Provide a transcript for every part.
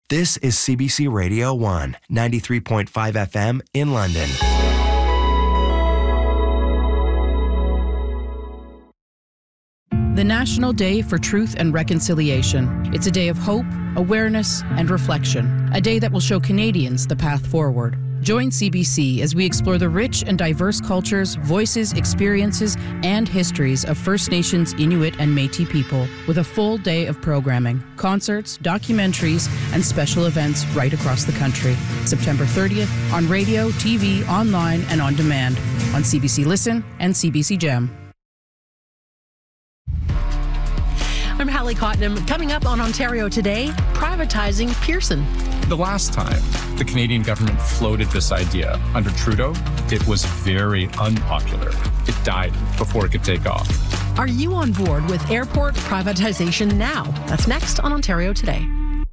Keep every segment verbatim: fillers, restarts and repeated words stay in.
This is C B C Radio one, ninety-three point five F M in London. The National Day for Truth and Reconciliation. It's a day of hope, awareness, and reflection. A day that will show Canadians the path forward. Join C B C as we explore the rich and diverse cultures, voices, experiences, and histories of First Nations, Inuit, and Métis people with a full day of programming, concerts, documentaries, and special events right across the country. September thirtieth on radio, T V, online, and on demand on C B C Listen and C B C Gem. I'm Hallie Cottenham. Coming up on Ontario Today, privatizing Pearson. The last time the Canadian government floated this idea under Trudeau, it was very unpopular. It died before it could take off. Are you on board with airport privatization now? That's next on Ontario Today.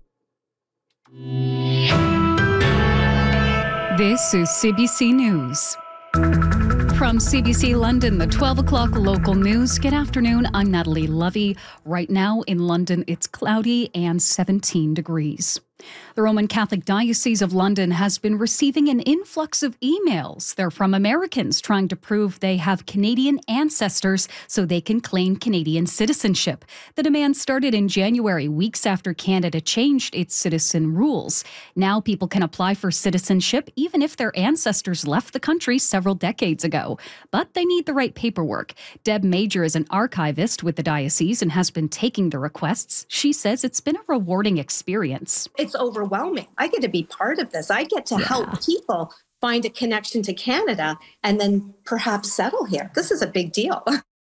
This is C B C News. From C B C London, the twelve o'clock local news. Good afternoon, I'm Natalie Lovey. Right now in London, it's cloudy and seventeen degrees. The Roman Catholic Diocese of London has been receiving an influx of emails. They're from Americans trying to prove they have Canadian ancestors so they can claim Canadian citizenship. The demand started in January, weeks after Canada changed its citizen rules. Now people can apply for citizenship even if their ancestors left the country several decades ago. But they need the right paperwork. Deb Major is an archivist with the diocese and has been taking the requests. She says it's been a rewarding experience. It's overwhelming. I get to be part of this. I get to yeah. help people find a connection to Canada and then perhaps settle here. This is a big deal.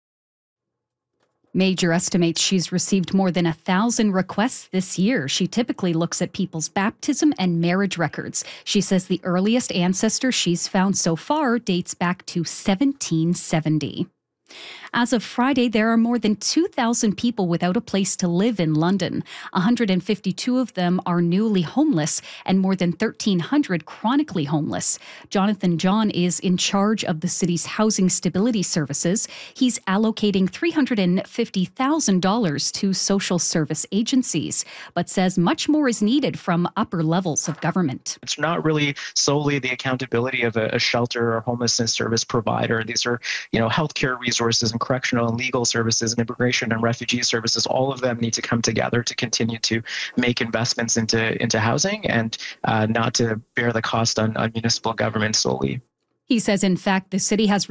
Major estimates she's received more than a thousand requests this year. She typically looks at people's baptism and marriage records. She says the earliest ancestor she's found so far dates back to seventeen seventy. As of Friday, there are more than two thousand people without a place to live in London. one hundred fifty-two of them are newly homeless and more than thirteen hundred chronically homeless. Jonathan John is in charge of the city's housing stability services. He's allocating three hundred fifty thousand dollars to social service agencies, but says much more is needed from upper levels of government. It's not really solely the accountability of a, a shelter or homelessness service provider. These are, you know, healthcare resources and correctional and legal services and immigration and refugee services. All of them need to come together to continue to make investments into, into housing and uh, not to bear the cost on, on municipal government solely. He says, in fact, the city has